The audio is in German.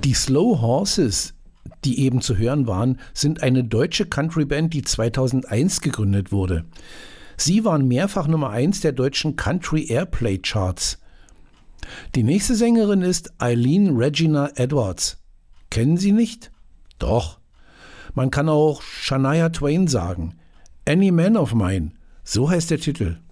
Die Slow Horses, die eben zu hören waren, sind eine deutsche Countryband, die 2001 gegründet wurde. Sie waren mehrfach Nummer 1 der deutschen Country Airplay Charts. Die nächste Sängerin ist Eileen Regina Edwards. Kennen Sie nicht? Doch. Man kann auch Shania Twain sagen. Any Man of Mine, so heißt der Titel.